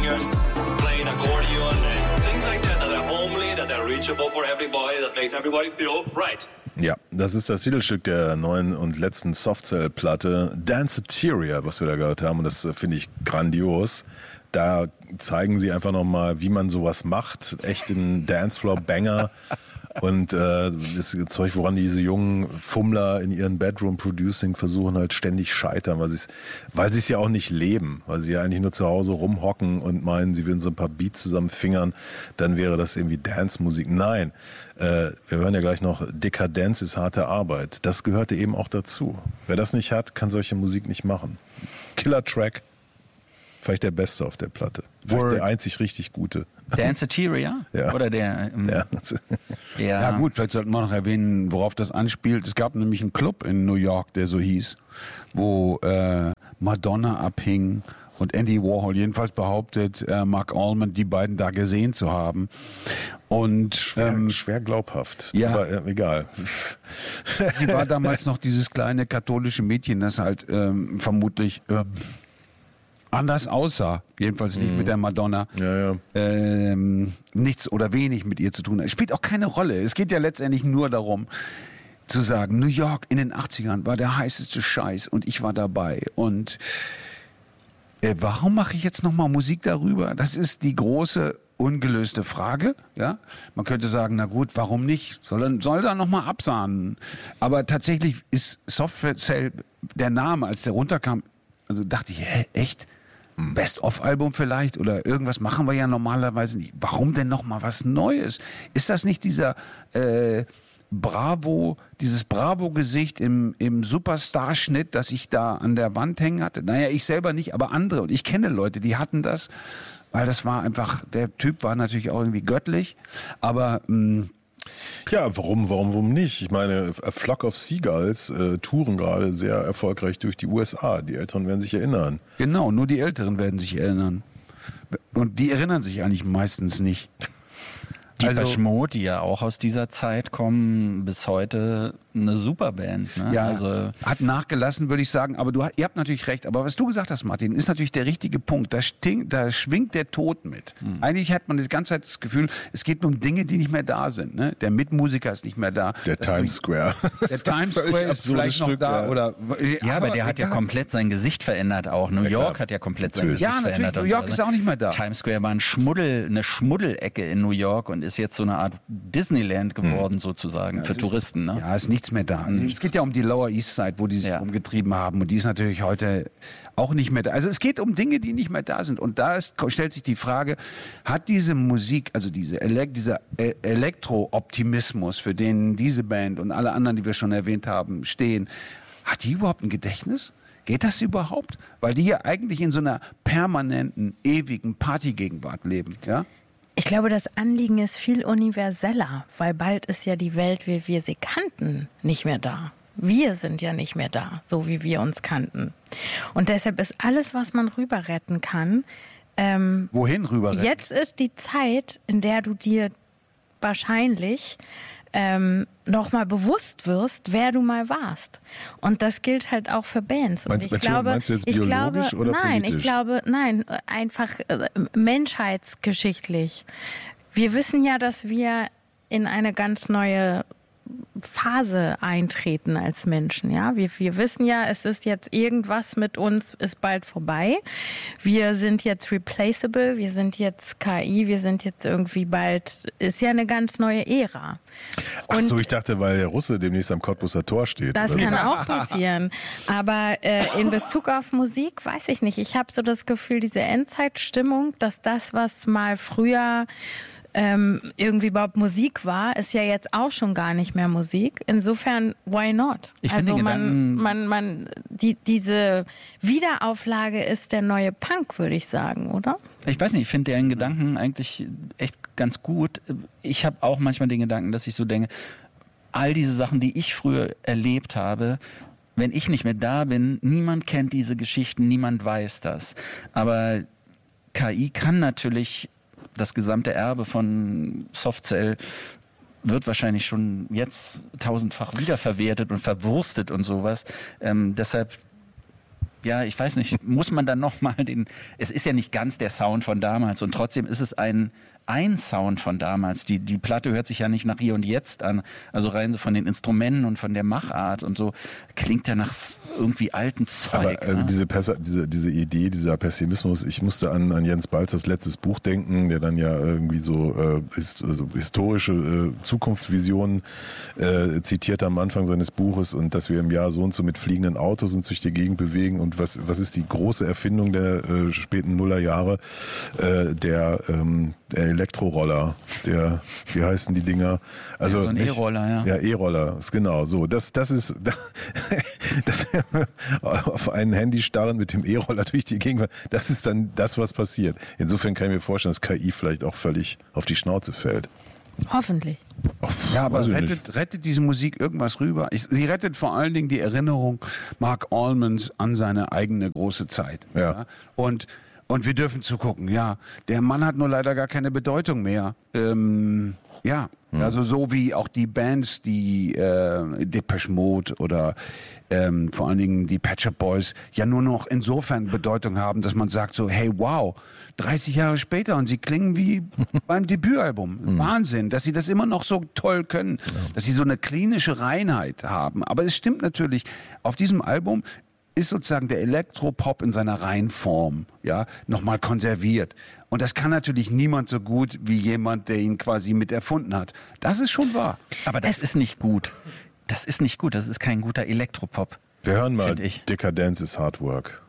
singers playing accordion and things like that are homely, that are reachable for everybody, that makes everybody feel right. Ja, das ist das Titelstück der neuen und letzten Softcell-Platte Danceteria, was wir da gehört haben, und das finde ich grandios. Da zeigen sie einfach nochmal, wie man sowas macht, echt in Dancefloor-Banger. Und das Zeug, woran diese jungen Fummler in ihren Bedroom-Producing versuchen, halt ständig scheitern, weil sie es ja auch nicht leben, weil sie ja eigentlich nur zu Hause rumhocken und meinen, sie würden so ein paar Beats zusammen fingern, dann wäre das irgendwie Dance-Musik. Nein, wir hören ja gleich noch, Dekadenz ist harte Arbeit. Das gehörte eben auch dazu. Wer das nicht hat, kann solche Musik nicht machen. Killer-Track, vielleicht der beste auf der Platte. Vielleicht der einzig richtig gute. Danceteria? Ja. Oder der... Ja gut, vielleicht sollten wir noch erwähnen, worauf das anspielt. Es gab nämlich einen Club in New York, der so hieß, wo Madonna abhing und Andy Warhol jedenfalls behauptet, Mark Allman, die beiden da gesehen zu haben. Und schwer glaubhaft, ja, aber egal. Die war damals noch dieses kleine katholische Mädchen, das halt vermutlich... anders aussah, jedenfalls nicht mit der Madonna, nichts oder wenig mit ihr zu tun hat. Es spielt auch keine Rolle. Es geht ja letztendlich nur darum, zu sagen, New York in den 80ern war der heißeste Scheiß und ich war dabei. Und warum mache ich jetzt nochmal Musik darüber? Das ist die große ungelöste Frage. Ja, man könnte sagen, na gut, warum nicht? Soll da nochmal absahnen? Aber tatsächlich ist Softcell der Name, als der runterkam, also dachte ich, echt? Best-of-Album vielleicht oder irgendwas machen wir ja normalerweise nicht. Warum denn noch mal was Neues? Ist das nicht dieser dieses Bravo-Gesicht im Superstar-Schnitt, das ich da an der Wand hängen hatte? Naja, ich selber nicht, aber andere. Und ich kenne Leute, die hatten das, weil das war einfach, der Typ war natürlich auch irgendwie göttlich, aber... Ja, warum nicht? Ich meine, A Flock of Seagulls touren gerade sehr erfolgreich durch die USA. Die Älteren werden sich erinnern. Genau, nur die Älteren werden sich erinnern. Und die erinnern sich eigentlich meistens nicht. Depeche Mode, die ja auch aus dieser Zeit kommen, bis heute eine Superband. Ne? Ja, also hat nachgelassen, würde ich sagen. Aber ihr habt natürlich recht. Aber was du gesagt hast, Martin, ist natürlich der richtige Punkt. Da schwingt der Tod mit. Eigentlich hat man die ganze Zeit das Gefühl, es geht um Dinge, die nicht mehr da sind. Ne? Der Mitmusiker ist nicht mehr da. Der Times Square. Der Times Square ist vielleicht noch da. Ja. Oder, aber der hat ja komplett sein Gesicht verändert auch. New York hat ja komplett sein Gesicht verändert. New York ist auch nicht mehr da. Times Square war eine Schmuddelecke in New York und ist jetzt so eine Art Disneyland geworden sozusagen für Touristen. Ne? Ja, ist nichts mehr da. Es geht ja um die Lower East Side, wo die sich rumgetrieben haben und die ist natürlich heute auch nicht mehr da. Also es geht um Dinge, die nicht mehr da sind und da stellt sich die Frage, hat diese Musik, also dieser Elektro-Optimismus, für den diese Band und alle anderen, die wir schon erwähnt haben, stehen, hat die überhaupt ein Gedächtnis? Geht das überhaupt? Weil die ja eigentlich in so einer permanenten, ewigen Partygegenwart leben, ja? Ich glaube, das Anliegen ist viel universeller, weil bald ist ja die Welt, wie wir sie kannten, nicht mehr da. Wir sind ja nicht mehr da, so wie wir uns kannten. Und deshalb ist alles, was man rüber retten kann. Wohin rüber retten? Jetzt ist die Zeit, in der du dir wahrscheinlich nochmal bewusst wirst, wer du mal warst. Und das gilt halt auch für Bands. Meinst du jetzt biologisch oder politisch? Nein, einfach menschheitsgeschichtlich. Wir wissen ja, dass wir in eine ganz neue Phase eintreten als Menschen. Ja? Wir wissen ja, es ist jetzt irgendwas mit uns, ist bald vorbei. Wir sind jetzt replaceable, wir sind jetzt KI, wir sind jetzt irgendwie bald, ist ja eine ganz neue Ära. Ach so, ich dachte, weil der Russe demnächst am Cottbuser Tor steht. Das kann auch passieren. Aber in Bezug auf Musik, weiß ich nicht. Ich habe so das Gefühl, diese Endzeitstimmung, dass das, was mal früher irgendwie überhaupt Musik war, ist ja jetzt auch schon gar nicht mehr Musik. Insofern, why not? Ich finde diese Wiederauflage ist der neue Punk, würde ich sagen, oder? Ich weiß nicht, ich finde deren Gedanken eigentlich echt ganz gut. Ich habe auch manchmal den Gedanken, dass ich so denke, all diese Sachen, die ich früher erlebt habe, wenn ich nicht mehr da bin, niemand kennt diese Geschichten, niemand weiß das. Aber KI kann natürlich das gesamte Erbe von Softcell wird wahrscheinlich schon jetzt tausendfach wiederverwertet und verwurstet und sowas. Deshalb Ja, ich weiß nicht, muss man dann nochmal es ist ja nicht ganz der Sound von damals und trotzdem ist es ein Sound von damals. Die Platte hört sich ja nicht nach Hier und Jetzt an, also rein so von den Instrumenten und von der Machart und so, klingt ja nach irgendwie alten Zeug. Aber diese Idee, dieser Pessimismus, ich musste an Jens Balzers letztes Buch denken, der dann ja irgendwie so historische Zukunftsvisionen zitiert am Anfang seines Buches und dass wir im Jahr so und so mit fliegenden Autos uns durch die Gegend bewegen und was ist die große Erfindung der späten Nullerjahre, der Elektroroller, wie heißen die Dinger? Also so ein E-Roller, ja. Ja, E-Roller, ist genau so. Das ist das auf ein Handy starren mit dem E-Roller durch die Gegend, das ist dann das, was passiert. Insofern kann ich mir vorstellen, dass KI vielleicht auch völlig auf die Schnauze fällt. Hoffentlich. Ja, aber rettet diese Musik irgendwas rüber? Sie rettet vor allen Dingen die Erinnerung Mark Almonds an seine eigene große Zeit. Ja. Und wir dürfen zugucken, ja. Der Mann hat nur leider gar keine Bedeutung mehr. Also so wie auch die Bands, die Depeche Mode oder vor allen Dingen die Pet Shop Boys ja nur noch insofern Bedeutung haben, dass man sagt so, hey, wow, 30 Jahre später und sie klingen wie beim Debütalbum. Wahnsinn, dass sie das immer noch so toll können, dass sie so eine klinische Reinheit haben. Aber es stimmt natürlich, auf diesem Album ist sozusagen der Elektropop in seiner Reinform, ja, nochmal konserviert. Und das kann natürlich niemand so gut wie jemand, der ihn quasi mit erfunden hat. Das ist schon wahr. Aber das ist nicht gut. Das ist nicht gut. Das ist kein guter Elektropop. Wir hören mal Decadence is Hard Work.